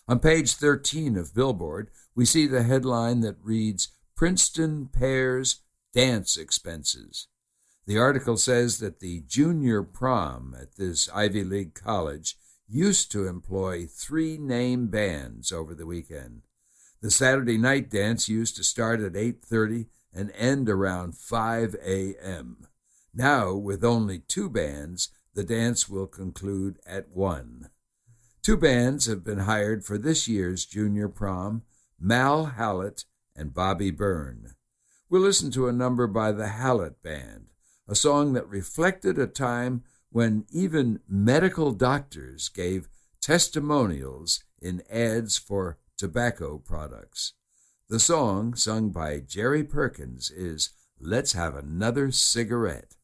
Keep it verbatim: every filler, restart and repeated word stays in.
On page thirteen of Billboard, we see the headline that reads, Princeton Pairs Dance Expenses. The article says that the junior prom at this Ivy League college used to employ three name bands over the weekend. The Saturday night dance used to start at eight thirty and end around five a.m. Now, with only two bands, the dance will conclude at one. Two bands have been hired for this year's junior prom, Mal Hallett and Bobby Byrne. We'll listen to a number by the Hallett Band, a song that reflected a time when even medical doctors gave testimonials in ads for tobacco products. The song, sung by Jerry Perkins, is Let's Have Another Cigarette.